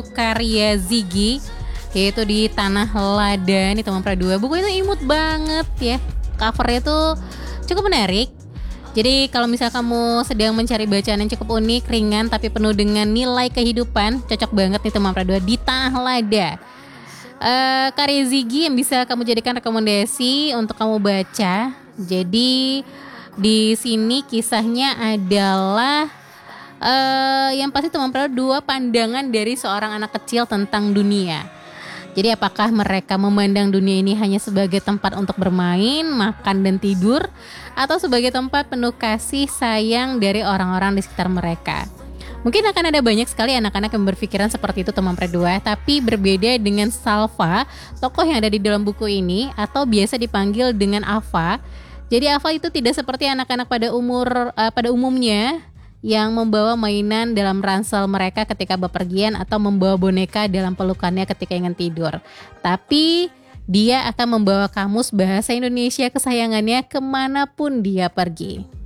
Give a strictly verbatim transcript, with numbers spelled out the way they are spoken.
karya Ziggy, yaitu di Tanah Lada nih teman Pradua. Buku itu imut banget ya, covernya tuh cukup menarik. Jadi kalau misal kamu sedang mencari bacaan yang cukup unik, ringan tapi penuh dengan nilai kehidupan, cocok banget nih teman Pradua di Tanah Lada. Uh, karya Ziggy yang bisa kamu jadikan rekomendasi untuk kamu baca. Jadi di sini kisahnya adalah uh, yang pasti teman Pradua dua pandangan dari seorang anak kecil tentang dunia. Jadi apakah mereka memandang dunia ini hanya sebagai tempat untuk bermain, makan dan tidur, atau sebagai tempat penuh kasih sayang dari orang-orang di sekitar mereka? Mungkin akan ada banyak sekali anak-anak yang berpikiran seperti itu teman Pradua, tapi berbeda dengan Salva, tokoh yang ada di dalam buku ini, atau biasa dipanggil dengan Ava. Jadi Ava itu tidak seperti anak-anak pada umur uh, pada umumnya yang membawa mainan dalam ransel mereka ketika bepergian atau membawa boneka dalam pelukannya ketika ingin tidur. Tapi dia akan membawa kamus bahasa Indonesia kesayangannya kemanapun dia pergi.